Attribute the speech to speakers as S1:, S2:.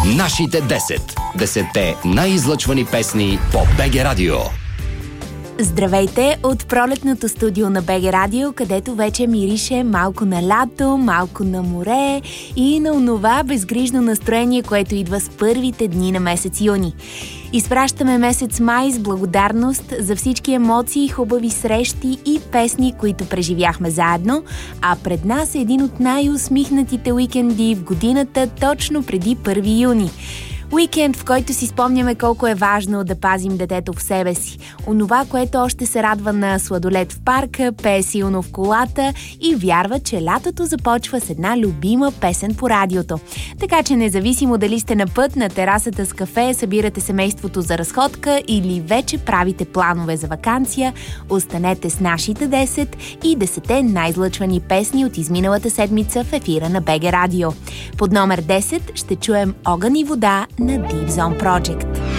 S1: Нашите 10. 10-те най-излъчвани песни по БГ Радио.
S2: Здравейте от пролетното студио на БГ Радио, където вече мирише малко на лято, малко на море и на онова безгрижно настроение, което идва с първите дни на месец юни. Изпращаме месец май с благодарност за всички емоции, хубави срещи и песни, които преживяхме заедно, а пред нас е един от най-усмихнатите уикенди в годината, точно преди 1 юни. Уикенд, в който си спомняме колко е важно да пазим детето в себе си. Онова, което още се радва на сладолед в парка, пее силно в колата и вярва, че лятото започва с една любима песен по радиото. Така че независимо дали сте на път, на терасата с кафе, събирате семейството за разходка или вече правите планове за ваканция, останете с нашите 10 и 10-те най-излъчвани песни от изминалата седмица в ефира на БГ Радио. Под номер 10 ще чуем Огън и вода на Deep Zone Project.